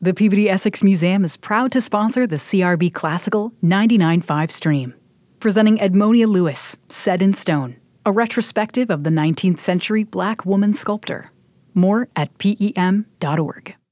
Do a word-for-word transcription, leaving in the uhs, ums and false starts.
The Peabody Essex Museum is proud to sponsor the C R B Classical ninety-nine point five stream, presenting Edmonia Lewis, Set in Stone, a retrospective of the nineteenth century Black woman sculptor. More at P E M dot org.